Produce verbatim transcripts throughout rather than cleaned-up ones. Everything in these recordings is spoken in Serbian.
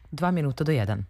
Dva minuta do jedan.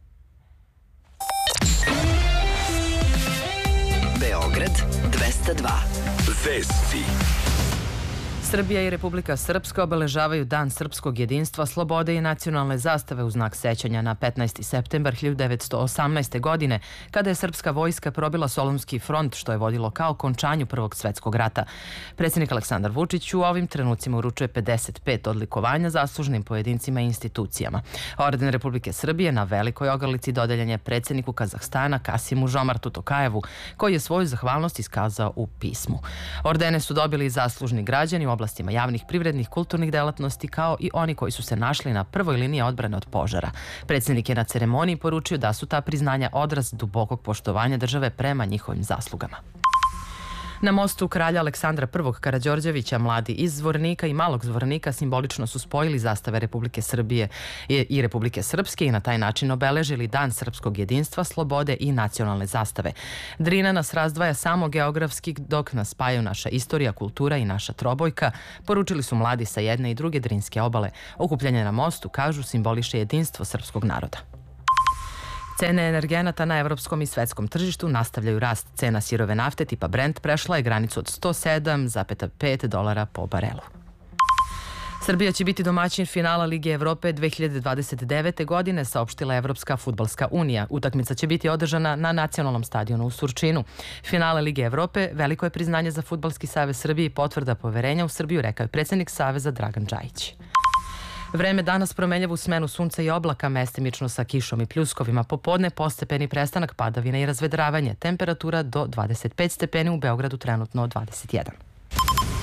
Beograd dvesta dva. Vesti. Srbija i Republika Srpska obeležavaju Dan srpskog jedinstva, slobode i nacionalne zastave u znak sećanja na petnaesti septembar hiljadu devetsto osamnaeste. godine, kada je srpska vojska probila Solunski front, što je vodilo ka okončanju Prvog svetskog rata. Predsjednik Aleksandar Vučić u ovim trenucima uručuje pedeset pet odlikovanja zaslužnim pojedincima i institucijama. Orden Republike Srbije na velikoj ogrlici dodeljen je predsjedniku Kazahstana Kasimu Žomartu Tokajevu, koji je svoju zahvalnost iskazao u pismu. Ordene su dobili i zaslužni građani u oblastima javnih, privrednih, kulturnih delatnosti, kao i oni koji su se našli na prvoj liniji odbrane od požara. Predsjednik je na ceremoniji poručio da su ta priznanja odraz dubokog poštovanja države prema njihovim zaslugama. Na mostu kralja Aleksandra prvog. Karađorđevića mladi iz Zvornika i Malog Zvornika simbolično su spojili zastave Republike Srbije i Republike Srpske i na taj način obeležili Dan srpskog jedinstva, slobode i nacionalne zastave. Drina nas razdvaja samo geografski, dok nas spajaju naša istorija, kultura i naša trobojka, poručili su mladi sa jedne i druge drinske obale. Okupljanje na mostu, kažu, simboliše jedinstvo srpskog naroda. Cene energenata na evropskom i svetskom tržištu nastavljaju rast. Cena sirove nafte tipa Brent prešla je granicu od sto sedam zarez pet dolara po barelu. Srbija će biti domaćin finala Lige Evrope dve hiljade dvadeset devete. godine, saopštila Evropska fudbalska unija. Utakmica će biti održana na nacionalnom stadionu u Surčinu. Finale Lige Evrope veliko je priznanje za Fudbalski savez Srbije i potvrda poverenja u Srbiju, rekao je predsjednik Saveza Dragan Džajić. Vreme danas promenljivo u smenu sunca i oblaka, mestimično sa kišom i pljuskovima. Popodne postepeni prestanak padavina i razvedravanje. Temperatura do dvadeset pet stepeni, u Beogradu trenutno dvadeset jedan.